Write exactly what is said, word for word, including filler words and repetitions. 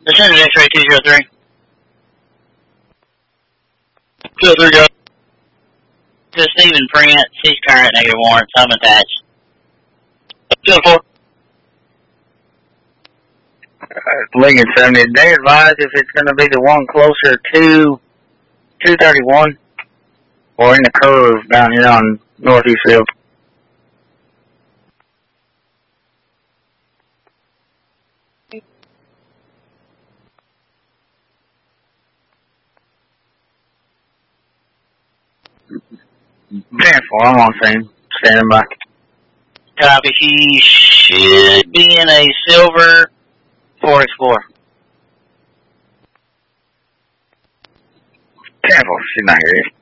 Descendant X-ray two zero three. two oh three, go. To Stephen Print, cease current, negative warrants, I'm attached. two oh four. Uh, Lincoln seventy, they advise if it's going to be the one closer to two thirty-one or in the curve down here on Northeast Field. ten four, I'm on scene. Standing by. Copy. He should be in a silver Ford Explorer. ten four, she's not here.